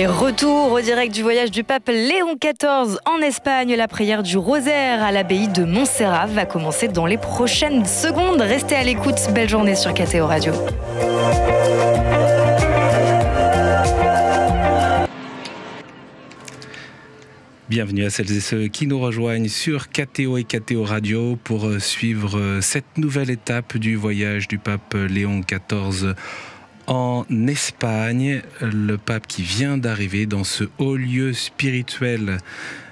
Et retour au direct du voyage du pape Léon XIV en Espagne. La prière du rosaire à l'abbaye de Montserrat va commencer dans les prochaines secondes. Restez à l'écoute. Belle journée sur KTO Radio. Bienvenue à celles et ceux qui nous rejoignent sur KTO et KTO Radio pour suivre cette nouvelle étape du voyage du pape Léon XIV en Espagne. Le pape qui vient d'arriver dans ce haut lieu spirituel